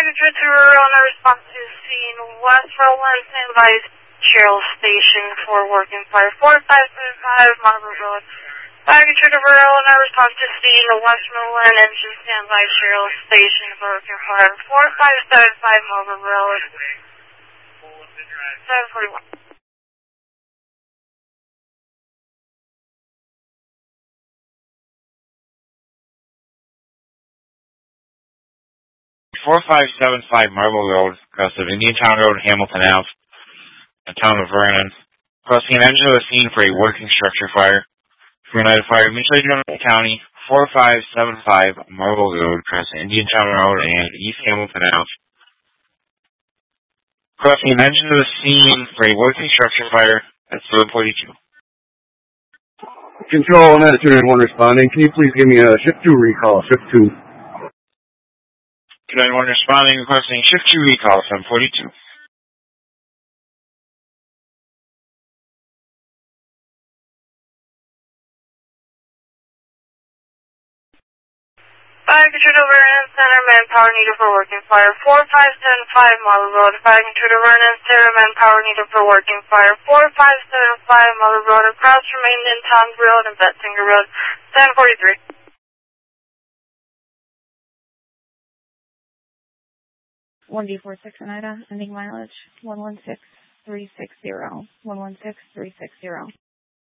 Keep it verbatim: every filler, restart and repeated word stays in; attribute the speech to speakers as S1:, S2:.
S1: Baggage retriever on a response to scene West Roland, standby Cheryl Station for working fire four five seven five Margaret Road. Baggage retriever on a response to scene Westmoreland, engine standby Cheryl Station for working fire four five seven five Margaret Road. seven forty-one.
S2: four five seven five Marble Road, across of Indian Town Road, Hamilton Ave, the town of Vernon. Crossing an engine of the scene for a working structure fire. For United Fire, Mutual Aid County, four five seven five Marble Road, across Indian Town Road and East Hamilton Ave. Crossing an engine of the scene for a working structure fire at seven forty-two.
S3: Control and Attitude one responding. Can you please give me a shift two recall, shift two?
S2: United one responding, requesting shift two recall, seven forty-two.
S1: Baggage retriever Vernon Center, manpower needed for working fire four five seven five Marble Road. Baggage retriever Vernon Center, manpower needed for working fire four five seven five Marble Road, across from Indian Town Road and Betzinger Road, seven forty-three.
S4: one D four six Oneida, ending mileage one one six three six zero. one one six three six zero.